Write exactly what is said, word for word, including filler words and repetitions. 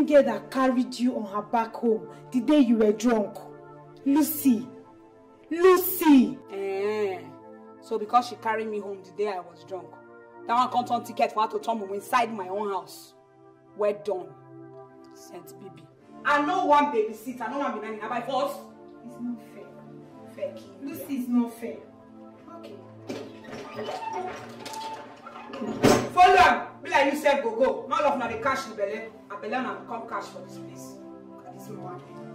girl that carried you on her back home the day you were drunk. Lucy. Lucy. Eh. So because she carried me home the day I was drunk, that one can't turn ticket for her to turn me inside my own house. Well done. Saint Bibi. I know one baby seat, I know one banana by force. It's not fair. Fair Lucy is not fair. Okay. Follow am. Be like you said go go. Not love now the cash in belly. I belly now come cash for this place. Look at this one.